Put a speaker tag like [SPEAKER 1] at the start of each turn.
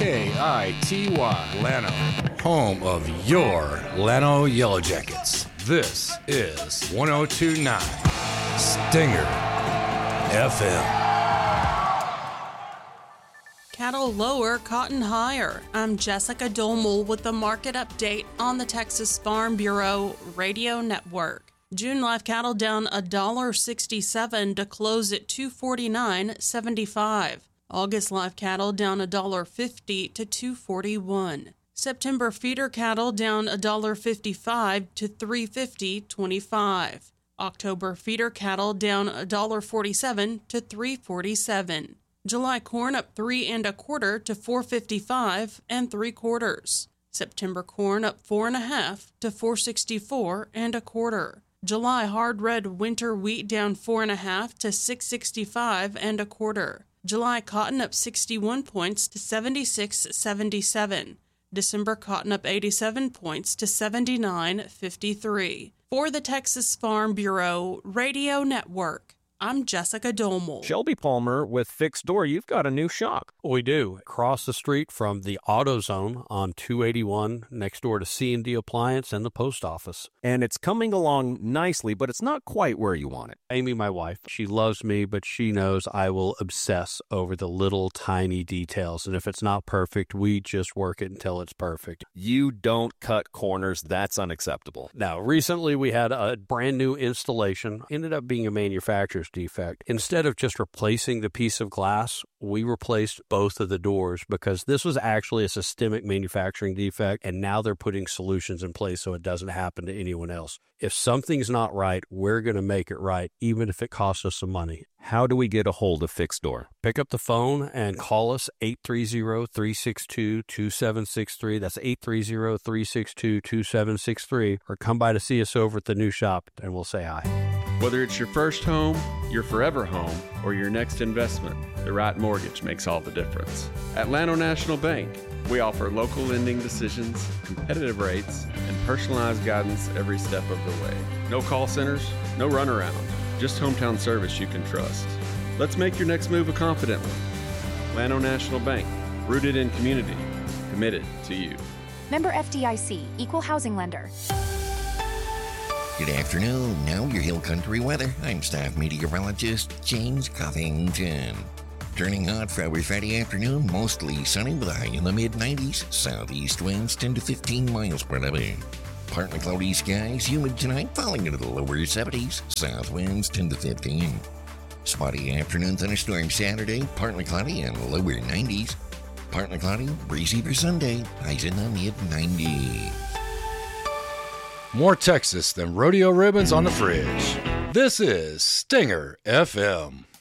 [SPEAKER 1] KITY Llano, home of your Llano Yellow Jackets. This is 1029 Stinger FM.
[SPEAKER 2] Cattle lower, cotton higher. I'm Jessica Dolmel with the market update on the Texas Farm Bureau Radio Network. June live cattle down $1.67 to close at $249.75. August live cattle down $1.50 to $241. September feeder cattle down $1.55 to $350.25. October feeder cattle down $1.47 to $347. July corn up 3 1/4 to $4.55 3/4. September corn up 4 1/2 to $4.64 1/4. July hard red winter wheat down 4 1/2 to $6.65 1/4. July cotton up 61 points to 76.77. December cotton up 87 points to 79.53. For the Texas Farm Bureau Radio Network, I'm Jessica Dolmel.
[SPEAKER 3] Shelby Palmer with Fixed Door. You've got a new shop.
[SPEAKER 4] We do. Across the street from the AutoZone on 281, next door to C&D Appliance and the post office.
[SPEAKER 3] And it's coming along nicely, but it's not quite where you want it.
[SPEAKER 4] Amy, my wife, she loves me, but she knows I will obsess over the little tiny details. And if it's not perfect, we just work it until it's perfect.
[SPEAKER 3] You don't cut corners. That's unacceptable.
[SPEAKER 4] Now, recently we had a brand new installation. Ended up being a manufacturer's defect. Instead of just replacing the piece of glass, we replaced both of the doors because this was actually a systemic manufacturing defect, and now they're putting solutions in place so it doesn't happen to anyone else. If something's not right, we're going to make it right, even if it costs us some money.
[SPEAKER 3] How do we get a hold of Fixed Door?
[SPEAKER 4] Pick up the phone and call us 830-362-2763. That's 830-362-2763. Or come by to see us over at the new shop, and we'll say hi.
[SPEAKER 5] Whether it's your first home, your forever home, or your next investment, the right mortgage makes all the difference. At Llano National Bank, we offer local lending decisions, competitive rates, and personalized guidance every step of the way. No call centers, no runaround, just hometown service you can trust. Let's make your next move a confident one. Llano National Bank, rooted in community, committed to you.
[SPEAKER 6] Member FDIC, Equal Housing Lender.
[SPEAKER 7] Good afternoon. Now your Hill Country weather. I'm staff meteorologist James Covington. Turning hot for our Friday afternoon, mostly sunny with a high in the mid-90s. Southeast winds 10 to 15 miles per hour. Partly cloudy skies, humid tonight, falling into the lower 70s. South winds 10 to 15. Spotty afternoon thunderstorm Saturday, partly cloudy and lower 90s. Partly cloudy, breezy for Sunday, highs in the mid-90s.
[SPEAKER 1] More Texas than rodeo ribbons on the fridge. This is Stinger FM.